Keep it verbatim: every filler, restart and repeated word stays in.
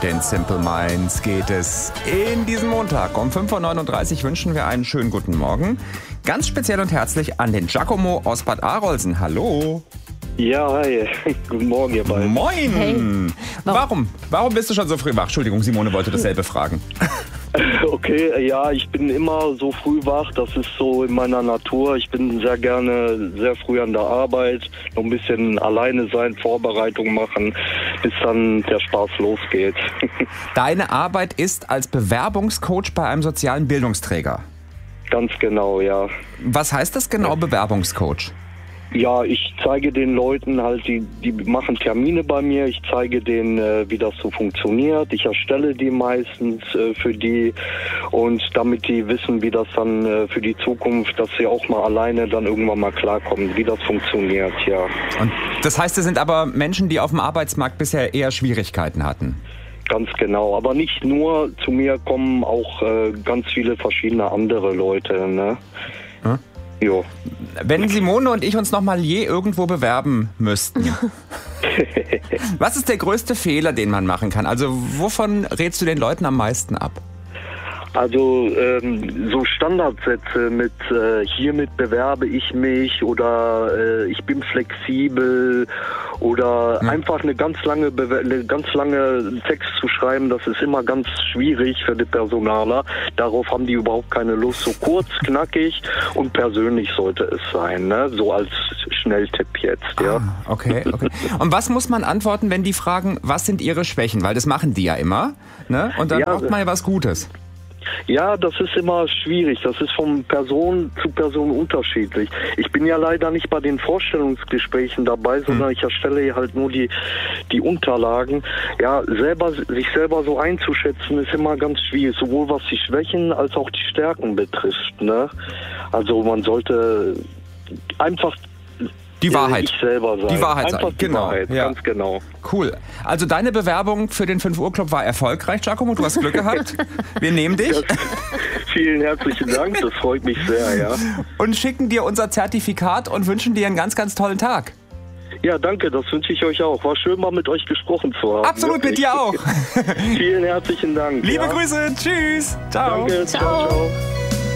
Heute in Simple Minds geht es in diesem Montag um fünf Uhr neununddreißig wünschen wir einen schönen guten Morgen. Ganz speziell und herzlich an den Giacomo aus Bad Arolsen. Hallo. Ja, hi. Guten Morgen, ihr beiden. Moin. Hey. Warum? Warum bist du schon so früh wach? Entschuldigung, Simone wollte dasselbe fragen. Okay, ja, ich bin immer so früh wach. Das ist so in meiner Natur. Ich bin sehr gerne sehr früh an der Arbeit. Noch ein bisschen alleine sein, Vorbereitung machen, bis dann der Spaß losgeht. Deine Arbeit ist als Bewerbungscoach bei einem sozialen Bildungsträger. Ganz genau, ja. Was heißt das genau, Bewerbungscoach? Ja, ich zeige den Leuten halt, die, die machen Termine bei mir, ich zeige denen, äh, wie das so funktioniert. Ich erstelle die meistens äh, für die und damit die wissen, wie das dann äh, für die Zukunft, dass sie auch mal alleine dann irgendwann mal klarkommen, wie das funktioniert, ja. Und das heißt, es sind aber Menschen, die auf dem Arbeitsmarkt bisher eher Schwierigkeiten hatten? Ganz genau, aber nicht nur, zu mir kommen auch äh, ganz viele verschiedene andere Leute, ne? Hm? Jo. Wenn Simone und ich uns noch mal je irgendwo bewerben müssten, was ist der größte Fehler, den man machen kann? Also wovon rätst du den Leuten am meisten ab? Also ähm, so Standardsätze mit äh, hiermit bewerbe ich mich oder äh, ich bin flexibel oder hm. einfach eine ganz lange Bewer- eine ganz lange Text zu schreiben, das ist immer ganz schwierig für die Personaler. Darauf haben die überhaupt keine Lust. So kurz, knackig und persönlich sollte es sein, ne? So als Schnelltipp jetzt, ja. Ah, okay, okay. Und was muss man antworten, wenn die fragen, was sind ihre Schwächen? Weil das machen die ja immer, ne? Und dann Ja, braucht man ja was Gutes. Ja, das ist immer schwierig. Das ist von Person zu Person unterschiedlich. Ich bin ja leider nicht bei den Vorstellungsgesprächen dabei, sondern hm. ich erstelle halt nur die, die Unterlagen. Ja, selber, sich selber so einzuschätzen ist immer ganz schwierig, sowohl was die Schwächen als auch die Stärken betrifft, ne? Also man sollte einfach Die Wahrheit. ich selber sein. Die Wahrheit Einfach sein. die Genau. Wahrheit, Ja. ganz genau. Cool. Also deine Bewerbung für den fünf Uhr Club war erfolgreich, Giacomo. Du hast Glück gehabt. Wir nehmen dich. Das, vielen herzlichen Dank, das freut mich sehr, ja. Und schicken dir unser Zertifikat und wünschen dir einen ganz, ganz tollen Tag. Ja, danke, das wünsche ich euch auch. War schön, mal mit euch gesprochen zu haben. Absolut, mit dir auch. Vielen herzlichen Dank. Liebe ja. Grüße. Tschüss. Ciao. Danke, ciao, ciao.